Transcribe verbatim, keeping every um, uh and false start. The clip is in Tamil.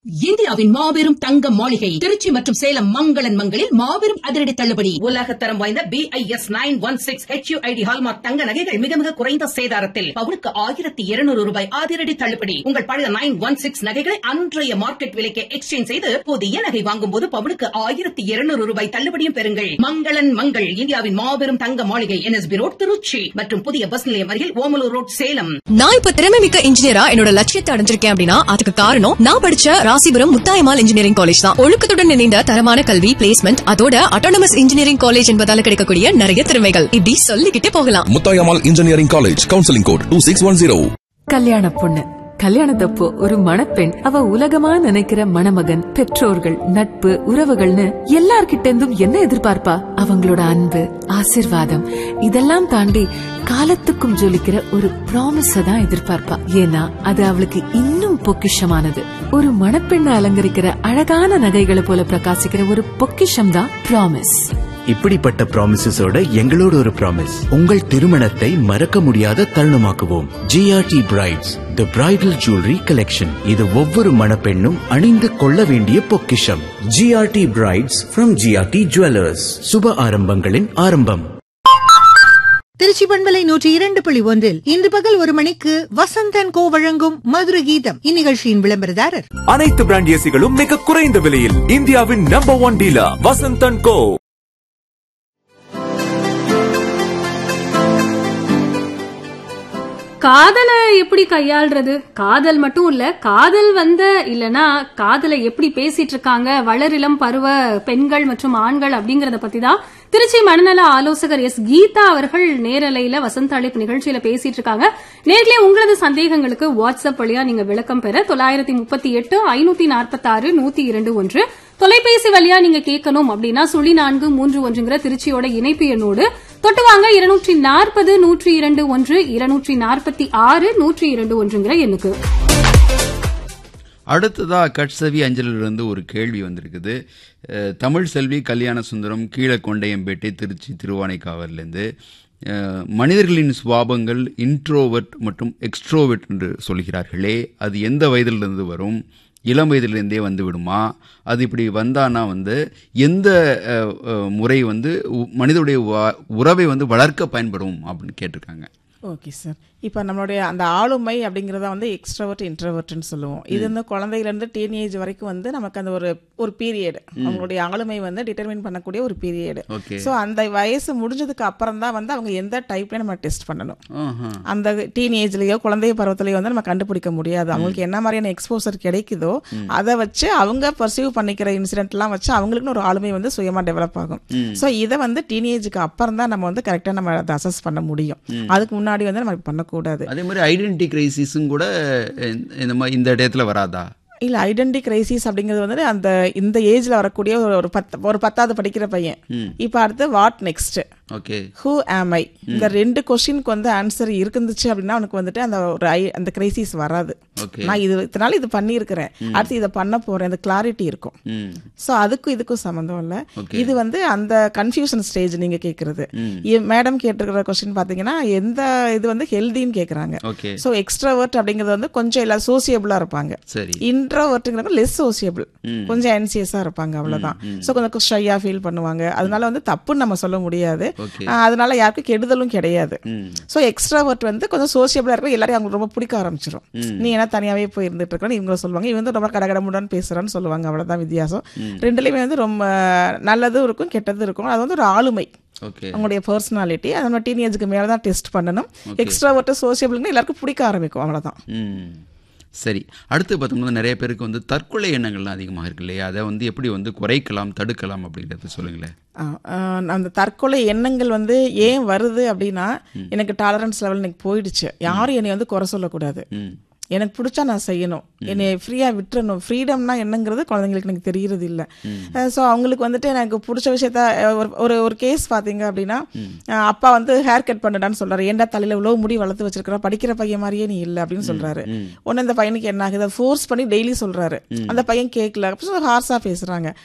இந்தியாவின் மாபெரும் தங்க மாளிகை திருச்சி மற்றும் சேலம் மங்களன் மங்களில் மாபெரும் அதிரடி தள்ளுபடி. உலகத்தரம் வாய்ந்த B I S nine one six H you I D hallmark தங்க நகைகள் மிக மிக குறைந்த சேதாரத்தில் பவுனுக்கு ஆயிரத்தி இருநூறு ரூபாய் அதிரடி தள்ளுபடி. உங்கள் பழைய நைன் ஒன் சிக்ஸ் நகைகளை அன்றைய மார்க்கெட் விலைக்கு எக்ஸ்சேஞ்ச் செய்து புதிய நகை வாங்கும் போது பவுனுக்கு ஆயிரத்தி இருநூறு ரூபாய் தள்ளுபடியும் பெறுங்கள். மங்களன் மங்கள் இந்தியாவின் மாபெரும் தங்க மாளிகை N S B road Trichy மற்றும் புதிய பஸ் நிலையம் அருகில் ஓமலூர் ரோட் சேலம். நான் இப்ப திறமை மிக்க இன்ஜினியரா என்னோட லட்சியத்தை அடைஞ்சிருக்கேன் அப்படின்னா அதுக்கு காரணம் நான் படிச்ச ராசிபுரம் முத்தாயம்மாள் இன்ஜினியரிங் காலேஜ் தான். ஒழுக்கத்துடன் இணைந்த தரமான கல்வி, பிளேஸ்மெண்ட், அதோட அட்டானமஸ் இன்ஜினியரிங் காலேஜ் என்பதால கிடைக்கக்கூடிய நிறைய திறமைகள் இப்படி சொல்லிக்கிட்டே போகலாம். Muthayammal engineering college, counselling code two six one zero. கல்யாண பொண்ணு கல்யாணத்தப்போ ஒரு மணப்பெண் அவ உலகமா நினைக்கிற மணமகன், பெற்றோர்கள், நட்பு, உறவுகள்னு எல்லார்கிட்ட இருந்தும் என்ன எதிர்பார்ப்பா? அவங்களோட அன்பு, ஆசிர்வாதம் இதெல்லாம் தாண்டி காலத்துக்கும் ஜொலிக்கிற ஒரு ப்ராமிஸ தான் எதிர்பார்ப்பா. ஏன்னா அது அவளுக்கு இன்னும் பொக்கிஷமானது. ஒரு மணப்பெண்ணை அலங்கரிக்கிற அழகான நகைகளை போல பிரகாசிக்கிற ஒரு பொக்கிஷம் தான் ப்ராமிஸ். இப்படிப்பட்ட ப்ராமிசஸோட எங்களோட ஒரு ப்ராமிஸ், உங்கள் திருமணத்தை மறக்க முடியாத தருணமாக்குவோம். ஜிஆர்டி பிரைட்ஸ், தி பிரைடல் ஜுவல்லரி கலெக்ஷன். இது ஒவ்வொரு மணப்பெண்ணும் அணிந்து கொள்ள வேண்டிய பொக்கிஷம். GRT brides from GRT jewellers, சுப ஆரம்பங்களின் ஆரம்பம். திருச்சி பண்பலை நூற்றி இரண்டு புள்ளி ஒன்றில் இன்று பகல் ஒரு மணிக்கு வசந்தன் கோ வழங்கும் மதுர கீதம். இந்நிகழ்ச்சியின் விளம்பரதாரர் அனைத்து பிராண்ட் ஏசிகளும் மிக குறைந்த விலையில் இந்தியாவின் நம்பர் ஒன் டீலர் வசந்தன் கோ. காதலை எப்படி கையாள்றது? காதல் மட்டும் இல்ல, காதல் வந்த இல்லனா காதலை எப்படி பேசிட்டு இருக்காங்க வளரிளம் பருவ பெண்கள் மற்றும் ஆண்கள் அப்படிங்கறத பத்தி தான் திருச்சி மனநல ஆலோசகர் எஸ் கீதா அவர்கள் நேரலையில வசந்த அழைப்பு நிகழ்ச்சியில பேசிட்டு இருக்காங்க. நேர்லயே உங்களது சந்தேகங்களுக்கு வாட்ஸ்அப் வழியா நீங்க விளக்கம் பெற தொள்ளாயிரத்தி முப்பத்தி எட்டு ஐநூத்தி நாற்பத்தி ஆறு நூத்தி இரண்டு ஒன்று, தொலைபேசி வழியா நீங்க கேட்கணும் அப்படின்னா சுழி நான்கு மூன்று ஒன்றுங்கிற திருச்சியோட இணைப்பு எண்ணோடு தொட்டுவாங்க இருநூற்றி நாற்பது நூற்றி இரண்டு ஒன்று இருநூற்றி நாற்பத்தி ஆறு நூற்றி இரண்டு ஒன்றுங்கிற எண்ணுக்கு. அடுத்ததா கட்சவி அஞ்சலிலிருந்து ஒரு கேள்வி வந்திருக்குது. தமிழ் செல்வி கல்யாண சுந்தரம், கீழக்கொண்டையம்பேட்டை, திருச்சி திருவானைக்காவலிருந்து, மனிதர்களின் சுவாபங்கள் இன்ட்ரோவர்ட் மற்றும் எக்ஸ்ட்ரோவர்ட் என்று சொல்கிறார்களே, அது எந்த வயதிலிருந்து வரும்? இளம் வயதிலிருந்தே வந்து விடுமா? அது இப்படி வந்தானா வந்து எந்த முறை வந்து மனிதனுடைய உறவை வந்து வளர்க்க பயன்படும் அப்படின்னு கேட்டிருக்காங்க. Okay sir. இப்போ நம்மளுடைய அந்த ஆளுமை அப்படிங்கிறத வந்து எக்ஸ்ட்ரோவர்ட் இன்ட்ரோவர்ட்னு சொல்லுவோம். இது வந்து குழந்தையிலேருந்து டீனேஜ் வரைக்கும் வந்து நமக்கு அந்த ஒரு ஒரு பீரியட், அவங்களுடைய ஆளுமை வந்து டிட்டர்மின் பண்ணக்கூடிய ஒரு பீரியடு. ஸோ அந்த வயசு முடிஞ்சதுக்கு அப்புறம் தான் வந்து அவங்க எந்த டைப்லேயும் நம்ம டெஸ்ட் பண்ணணும். அந்த டீனேஜ்லேயோ குழந்தை பருவத்திலேயோ வந்து நம்ம கண்டுபிடிக்க முடியாது. அவங்களுக்கு என்ன மாதிரியான எக்ஸ்போசர் கிடைக்குதோ அதை வச்சு அவங்க பர்சீவ் பண்ணிக்கிற இன்சிடென்ட்லாம் வச்சு அவங்களுக்குன்னு ஒரு ஆளுமை வந்து சுயமாக டெவலப் ஆகும். ஸோ இதை வந்து டீனேஜுக்கு அப்புறம் தான் நம்ம வந்து கரெக்டாக நம்ம அதை அசஸ் பண்ண முடியும். அதுக்கு முன்னாடி வந்து நம்ம பண்ண கூடாது. அதே மாதிரி ஐடென்டிட்டி கிரைசிஸும் கூட இந்த மாதிரி இந்த இடத்துல வராதா? இல்லை, ஐடென்டி கிரைசிஸ் அப்படிங்கிறது வந்து அந்த இந்த ஏஜ்ல வரக்கூடிய ஒரு பத்து ஒரு பத்தாவது படிக்கிற பையன். இப்போ அடுத்து வாட் நெக்ஸ்ட், ஓகே, ஹூ ஆம் ஐ, இந்த ரெண்டு கொஸ்டினுக்கு வந்து ஆன்சர் இருக்குந்துச்சு அப்படின்னா அவனுக்கு வந்துட்டு அந்த ஒரு அந்த கிரைசிஸ் வராது. நான் இது இதனால இது பண்ணியிருக்கிறேன், அடுத்து இதை பண்ண போறேன், அந்த கிளாரிட்டி இருக்கும். ஸோ அதுக்கும் இதுக்கும் சம்மந்தம் இல்லை. இது வந்து அந்த கன்ஃபியூஷன் ஸ்டேஜ். நீங்க கேட்கறது மேடம் கேட்டிருக்கிற கொஸ்டின் பாத்தீங்கன்னா எந்த இது வந்து ஹெல்தின்னு கேட்கறாங்க. ஸோ எக்ஸ்ட்ராவர்ட் அப்படிங்கிறது வந்து கொஞ்சம் எல்லாம் சோசியபிளா இருப்பாங்க. இன்ட்ரோவர்ட்ங்கிறவங்க லெஸ் சோசியபிள், கொஞ்சம் ஆன்சியஸா இருப்பாங்க, அவ்வளவுதான். ஸோ கொஞ்சம் ஷையா ஃபீல் பண்ணுவாங்க. அதனால வந்து தப்புன்னு நம்ம சொல்ல முடியாது, அதனால யாருக்கும் கெடுதலும் கிடையாது. ஸோ எக்ஸ்ட்ராவர்ட் வந்து கொஞ்சம் சோசியபிளா இருக்க எல்லாரையும் அவங்களுக்கு ரொம்ப பிடிக்க ஆரம்பிச்சிடும். நீ என்ன தனியாவே போய் இருந்துட்டு இருக்கணும் இவங்க சொல்லுவாங்க, இவங்க வந்து ரொம்ப கடகடமுடன் பேசுறான்னு சொல்லுவாங்க. அவ்வளவுதான் வித்தியாசம். ரெண்டுலயுமே வந்து ரொம்ப நல்லதும் இருக்கும் கெட்டதும் இருக்கும். அது வந்து ஒரு ஆளுமை, அவங்களுடைய பர்சனாலிட்டி. அது நம்ம டீனேஜுக்கு மேலதான் டெஸ்ட் பண்ணணும். எக்ஸ்ட்ராவர்ட் சோசியபிள்னு எல்லாருக்கும் பிடிக்க ஆரம்பிக்கும், அவ்வளவுதான். சரி, அடுத்து பார்த்தோம்னா நிறைய பேருக்கு வந்து தற்கொலை எண்ணங்கள்லாம் அதிகமாக இருக்கு இல்லையா? அதை வந்து எப்படி வந்து குறைக்கலாம், தடுக்கலாம் அப்படிங்கிறத சொல்லுங்களேன். அந்த தற்கொலை எண்ணங்கள் வந்து ஏன் வருது அப்படின்னா, எனக்கு டாலரன்ஸ் லெவல் எனக்கு போயிடுச்சு, யாரும் என்னை வந்து குறை சொல்லக்கூடாது, எனக்கு பிடிச்சா நான் செய்யணும், என்னை ஃப்ரீயாக விட்டுறணும். ஃப்ரீடம்னா என்னங்கிறது குழந்தைங்களுக்கு எனக்கு தெரியறது இல்லை. ஸோ அவங்களுக்கு வந்துட்டு எனக்கு பிடிச்ச விஷயத்த ஒரு ஒரு கேஸ் பார்த்தீங்க அப்படின்னா, அப்பா வந்து ஹேர் கட் பண்ணுடான்னு சொல்றாரு. ஏன்டா தலையில இவ்வளோ முடி வளர்த்து வச்சிருக்கிற, படிக்கிற பையன் மாதிரியே நீ இல்லை அப்படின்னு சொல்றாரு. ஒன்று இந்த பையனுக்கு என்ன ஆகுது, ஃபோர்ஸ் பண்ணி டெய்லி சொல்றாரு. அந்த பையன் கேட்கல, ஹார்ஸா பேசுறாங்க.